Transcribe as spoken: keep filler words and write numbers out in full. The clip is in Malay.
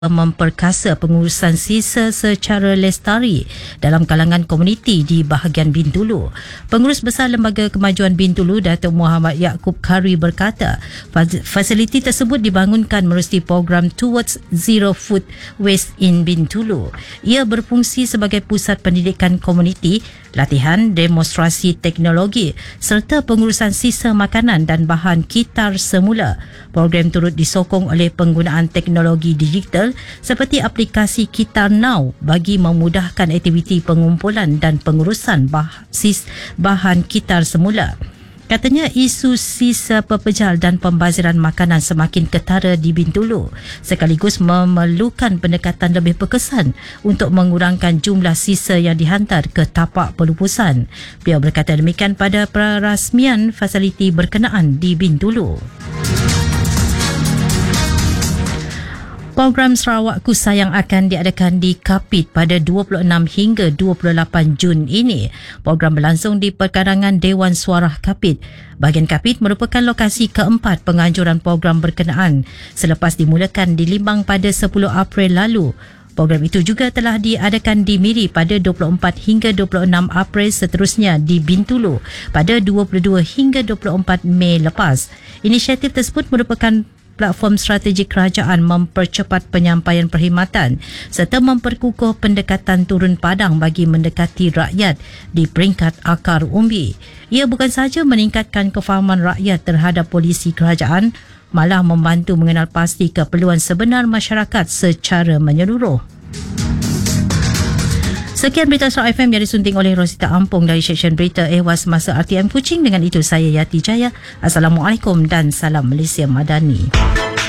memperkasa pengurusan sisa secara lestari dalam kalangan komuniti di bahagian Bintulu. Pengurus Besar Lembaga Kemajuan Bintulu, Datuk Muhammad Yaakob Kari berkata, fasiliti tersebut dibangunkan menerusi program Towards Zero Food Waste in Bintulu. Ia berfungsi sebagai pusat pendidikan komuniti, latihan, demonstrasi teknologi serta pengurusan sisa makanan dan bahan kitar semula. Program turut disokong oleh penggunaan teknologi digital seperti aplikasi Kitar Now bagi memudahkan aktiviti pengumpulan dan pengurusan bah- sis- bahan kitar semula. Katanya isu sisa pepejal dan pembaziran makanan semakin ketara di Bintulu sekaligus memerlukan pendekatan lebih berkesan untuk mengurangkan jumlah sisa yang dihantar ke tapak pelupusan. Beliau berkata demikian pada perasmian fasiliti berkenaan di Bintulu. Program Sarawakku Sayang akan diadakan di Kapit pada dua puluh enam hingga dua puluh lapan Jun ini. Program berlangsung di perkarangan Dewan Suara Kapit. Bahagian Kapit merupakan lokasi keempat penganjuran program berkenaan selepas dimulakan di Limbang pada sepuluh April lalu. Program itu juga telah diadakan di Miri pada dua puluh empat hingga dua puluh enam April, seterusnya di Bintulu pada dua puluh dua hingga dua puluh empat Mei lepas. Inisiatif tersebut merupakan platform strategi kerajaan mempercepat penyampaian perkhidmatan serta memperkukuh pendekatan turun padang bagi mendekati rakyat di peringkat akar umbi. Ia bukan sahaja meningkatkan kefahaman rakyat terhadap polisi kerajaan, malah membantu mengenal pasti keperluan sebenar masyarakat secara menyeluruh. Sekian berita Sarawak F M yang disunting oleh Rosita Ampung dari Seksyen Berita Ehwas Masa R T M Kuching. Dengan itu saya Yati Jaya. Assalamualaikum dan salam Malaysia Madani.